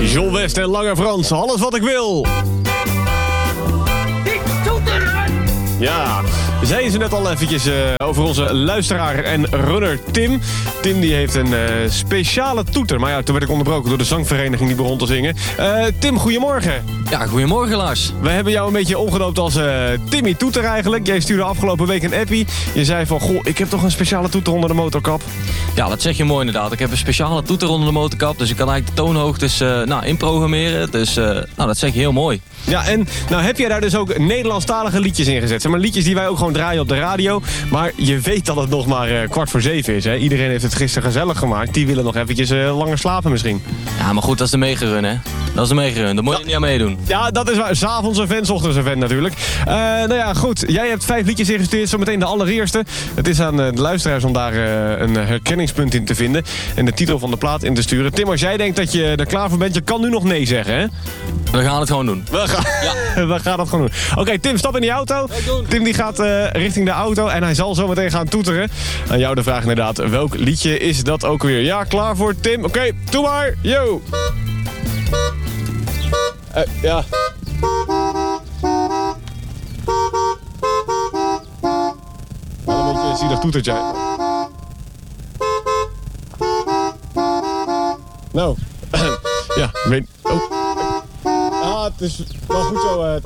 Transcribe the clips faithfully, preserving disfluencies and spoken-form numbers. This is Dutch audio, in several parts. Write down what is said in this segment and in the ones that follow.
John West en Lange Frans, alles wat ik wil. Ik toeter! Ja, zeiden ze net al eventjes uh, over onze luisteraar en runner Tim. Tim die heeft een uh, speciale toeter. Maar ja, toen werd ik onderbroken door de zangvereniging die begon te zingen. Uh, Tim, goedemorgen. Ja, goedemorgen Lars. We hebben jou een beetje omgedoopt als uh, Timmy Toeter eigenlijk. Jij stuurde afgelopen week een appie. Je zei van, goh, ik heb toch een speciale toeter onder de motorkap. Ja, dat zeg je mooi inderdaad. Ik heb een speciale toeter onder de motorkap. Dus ik kan eigenlijk de toonhoogtes uh, nou, inprogrammeren. Dus uh, nou, dat zeg je heel mooi. Ja, en nou heb jij daar dus ook Nederlandstalige liedjes in gezet. Zeg maar liedjes die wij ook gewoon draaien op de radio. Maar je weet dat het nog maar uh, kwart voor zeven is. Hè? Iedereen heeft het gisteren gezellig gemaakt. Die willen nog eventjes uh, langer slapen misschien. Ja, maar goed, dat is de meegerun, hè. Dat is de meegerun. Daar moet je ja. niet aan meedoen. Ja, dat is waar. 's Avonds een vent, 's ochtends een vent natuurlijk. Uh, nou ja, goed. Jij hebt vijf liedjes ingestuurd. Zometeen de allereerste. Het is aan uh, de luisteraars om daar uh, een herkenningspunt in te vinden. En de titel van de plaat in te sturen. Tim, als jij denkt dat je er klaar voor bent, je kan nu nog nee zeggen, hè? We gaan het gewoon doen. We gaan, ja. We gaan het gewoon doen. Oké, okay, Tim, stap in die auto. Tim die gaat uh, richting de auto en hij zal zo meteen gaan toeteren. Aan jou de vraag inderdaad, welk liedje is dat ook weer? Ja, klaar voor Tim? Oké, okay, doe maar. Yo! Uh, ja. Wel een beetje een zielig toetertje. Nou, ja, ik weet... Oh. Ah, het is wel goed zo. Uh...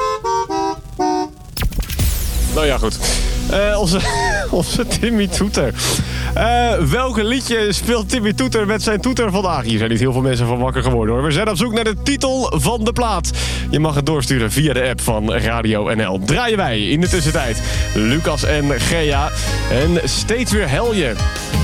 Nou ja, goed. Uh, onze, onze Timmy Toeter. Uh, welke liedje speelt Timmy Toeter met zijn toeter vandaag? Hier zijn niet heel veel mensen van wakker geworden hoor. We zijn op zoek naar de titel van de plaat. Je mag het doorsturen via de app van Radio N L. Draaien wij in de tussentijd Lucas en Gea. En steeds weer Helje.